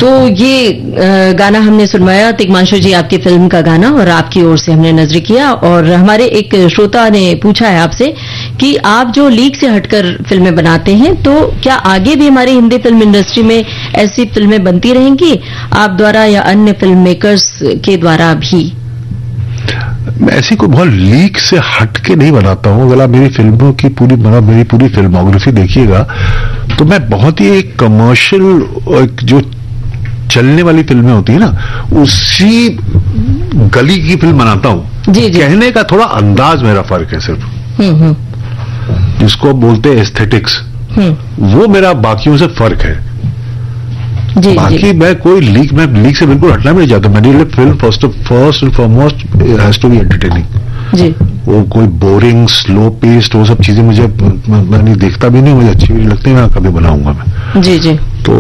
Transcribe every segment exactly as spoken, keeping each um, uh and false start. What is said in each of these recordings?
तो ये गाना हमने सुनवाया तिग्मांशु जी, आपकी फिल्म का गाना, और आपकी ओर से हमने नजर किया। और हमारे एक श्रोता ने पूछा है आपसे कि आप जो लीक से हटकर फिल्में बनाते हैं, तो क्या आगे भी हमारी हिंदी फिल्म इंडस्ट्री में ऐसी फिल्में बनती रहेंगी आप द्वारा या अन्य फिल्म मेकर्स के द्वारा भी? मैं ऐसी कोई बहुत लीक से हट के नहीं बनाता हूं। अगर आप मेरी फिल्मों की पूरी मतलब मेरी पूरी फिल्मोग्राफी देखिएगा तो मैं बहुत ही एक कमर्शियल जो चलने वाली फिल्में होती है ना, उसी गली की फिल्म बनाता हूं। जी जी। कहने का थोड़ा अंदाज मेरा फर्क है सिर्फ, हम्म जिसको बोलते हैं एस्थेटिक्स, वो मेरा बाकियों से फर्क है। जी, बाकी जी। मैं कोई लीक मैं लीक से बिल्कुल हटना भी नहीं चाहता। मेरे लिए film first first and foremost has to be entertaining. जी। वो कोई बोरिंग स्लो पेस्ट वो सब चीजें मुझे मैं, मैं नहीं देखता भी नहीं, मुझे अच्छी भी नहीं लगती, मैं कभी बनाऊंगा मैं। जी जी। तो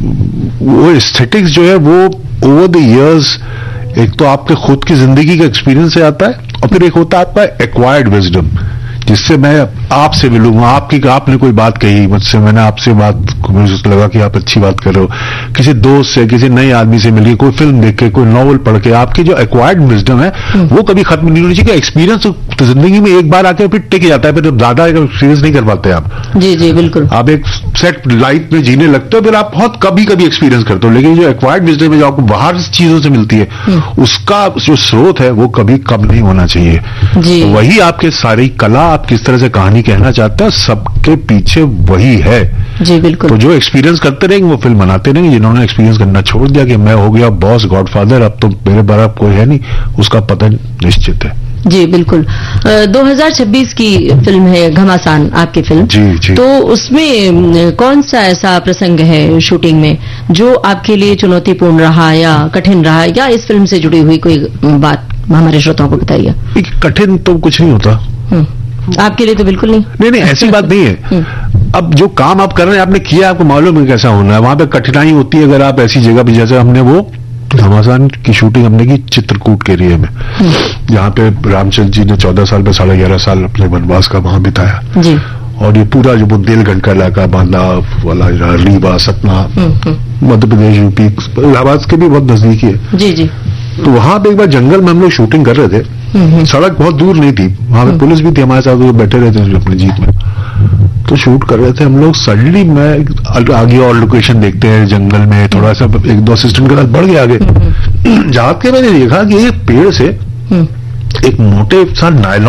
वो एस्थेटिक्स जो है वो ओवर द इयर्स एक तो आपके खुद की जिंदगी का एक्सपीरियंस से आता है, और फिर एक होता है आपका एक्वायर्ड विजडम, जिससे मैं आपसे मिलूंगा। आपकी आपने कोई बात कही मुझसे, मैंने आपसे बात, मुझे लगा कि आप अच्छी बात कर रहे हो, किसी दोस्त से, किसी नए आदमी से मिलके, कोई फिल्म देख के, कोई नॉवल पढ़ के, आपकी जो एक्वायर्ड विजडम है वो कभी खत्म नहीं होनी चाहिए। एक्सपीरियंस तो जिंदगी में एक बार आके फिर टिक जाता है, फिर ज्यादा एक्सपीरियंस नहीं कर पाते आप। जी जी बिल्कुल। आप एक सेट लाइफ में जीने लगते हो, फिर आप बहुत कभी कभी एक्सपीरियंस करते हो, लेकिन जो एक्वायर्ड विजडम है जो आपको बाहर चीजों से मिलती है, उसका जो स्रोत है वो कभी कम नहीं होना चाहिए। जी। वही आपके सारी कला, आप किस तरह से कहानी कहना चाहते हैं, सबके पीछे वही है। जी बिल्कुल। तो जो एक्सपीरियंस करते रहेंगे वो फिल्म बनाते रहेंगे। जिन्होंने एक्सपीरियंस करना छोड़ दिया कि मैं हो गया बॉस, गॉडफादर, अब तो मेरे बारे अब कोई है नहीं, उसका पतन निश्चित है। जी बिल्कुल। दो हज़ार छब्बीस की फिल्म है घमासान, आपकी फिल्म। जी जी। तो उसमें कौन सा ऐसा प्रसंग है शूटिंग में जो आपके लिए चुनौतीपूर्ण रहा या कठिन रहा, या इस फिल्म से जुड़ी हुई कोई बात हमारे श्रोताओं को बताइए? कठिन तो कुछ नहीं होता आपके लिए, तो बिल्कुल नहीं। नहीं नहीं ऐसी बात नहीं है। अब जो काम आप कर रहे हैं, आपने किया, आपको मालूम है कैसा होना है। वहां पे कठिनाई होती है अगर आप ऐसी जगह पे, जैसे हमने वो घमासान की शूटिंग हमने की चित्रकूट के एरिया में, जहाँ पे रामचंद्र जी ने चौदह साल पे साढ़े ग्यारह साल अपने वनवास का वहां बिताया। जी। और ये पूरा जो बुंदेलखंड का इलाका, बांदा वाला, रीवा, सतना, मध्य प्रदेश, यूपी, इलाहाबाद के भी बहुत नजदीकी है। जी जी। तो वहां पे एक बार जंगल में हम लोग शूटिंग कर रहे थे, सड़क बहुत दूर नहीं थी, वहां पे पुलिस भी थी हमारे साथ, वो बैठे रहते थे अपने जीप में, तो शूट कर रहे थे हम लोग। सडनली मैं आगे और लोकेशन देखते हैं जंगल में, थोड़ा सा एक दो असिस्टेंट के साथ बढ़ गया आगे, जाके मैंने देखा कि एक पेड़ से एक मोटे सा नायलॉन